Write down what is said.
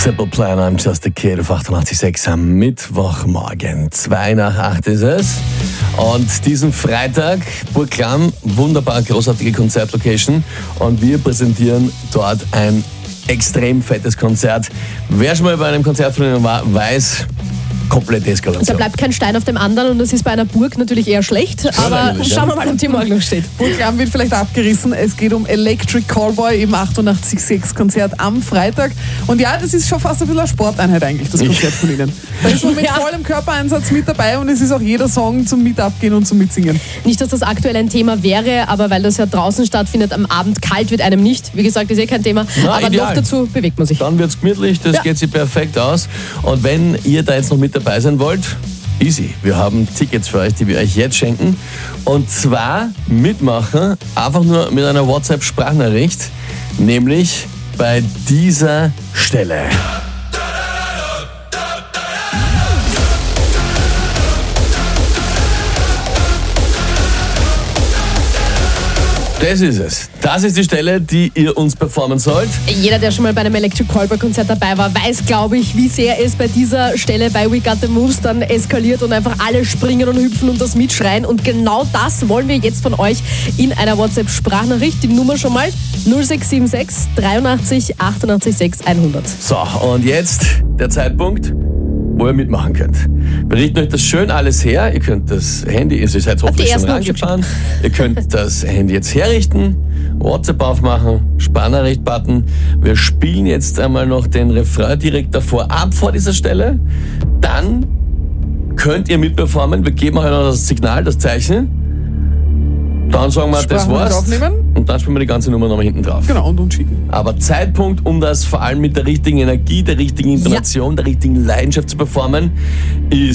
Simple Plan, I'm Just a Kid auf 88.6 am Mittwochmorgen. 7:02 ist es. Und diesen Freitag, Burg Klamm, wunderbar großartige Konzertlocation. Und wir präsentieren dort ein extrem fettes Konzert. Wer schon mal bei einem Konzert von ihnen war, weiß, komplette Eskalation. Da bleibt kein Stein auf dem anderen und das ist bei einer Burg natürlich eher schlecht. Aber schauen wir mal, ob die morgen noch steht. Burg Klamm wird vielleicht abgerissen. Es geht um Electric Callboy im 88.6 Konzert am Freitag. Und ja, das ist schon fast ein bisschen eine Sporteinheit eigentlich, das Konzert von Ihnen. Da ist man mit vollem Körpereinsatz mit dabei und es ist auch jeder Song zum Mitabgehen und zum Mitsingen. Nicht, dass das aktuell ein Thema wäre, aber weil das ja draußen stattfindet, am Abend kalt wird einem nicht. Wie gesagt, ist kein Thema. Aber ideal. noch dazu bewegt man sich. Dann wird's gemütlich, das geht sich perfekt aus. Und wenn ihr da jetzt noch mit dabei sein wollt, easy. Wir haben Tickets für euch, die wir euch jetzt schenken. Und zwar mitmachen, einfach nur mit einer WhatsApp-Sprachnachricht, nämlich bei dieser Stelle. Das ist es. Das ist die Stelle, die ihr uns performen sollt. Jeder, der schon mal bei einem Electric Callboy Konzert dabei war, weiß, glaube ich, wie sehr es bei dieser Stelle bei We Got The Moves dann eskaliert und einfach alle springen und hüpfen und das mitschreien. Und genau das wollen wir jetzt von euch in einer WhatsApp-Sprachnachricht. Die Nummer schon mal 0676 83 88 6 100. So, und jetzt der Zeitpunkt, wo ihr mitmachen könnt. Wir richten euch das schön alles her. Ihr könnt das Handy, ihr seid hoffentlich schon rangefahren. Ihr könnt das Handy jetzt herrichten, WhatsApp aufmachen, Sprachnachricht-Button. Wir spielen jetzt einmal noch den Refrain direkt davor ab vor dieser Stelle. Dann könnt ihr mitperformen. Wir geben euch noch das Signal, das Zeichen. Dann sagen wir, das war's. Aufnehmen. Und dann spielen wir die ganze Nummer nochmal hinten drauf. Genau, und schicken. Aber Zeitpunkt, um das vor allem mit der richtigen Energie, der richtigen Intonation, der richtigen Leidenschaft zu performen, ist